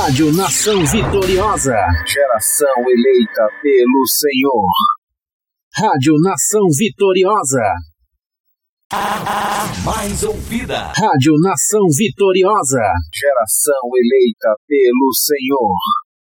Rádio Nação Vitoriosa. Geração eleita pelo Senhor. Rádio Nação Vitoriosa. A mais ouvida. Rádio Nação Vitoriosa. Geração eleita pelo Senhor.